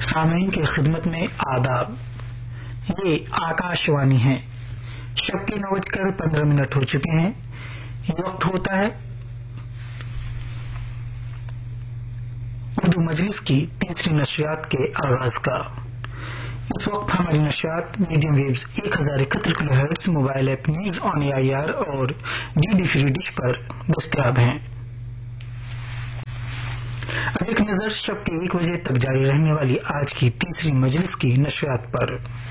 सामीन की खिदमत में आदाब। ये आकाशवाणी है। शब के 9:15 हो चुके हैं। ये वक्त होता है उर्दू मजलिस की तीसरी नशरियात के आगाज का। इस वक्त हमारी नशरियात medium waves 1071 kilohertz, mobile app news on AIR और DD फ्री डिश पर दस्तयाब हैं। अब एक नजर शब के 1 बजे तक जारी रहने वाली आज की तीसरी मजलिस की नशरियात पर।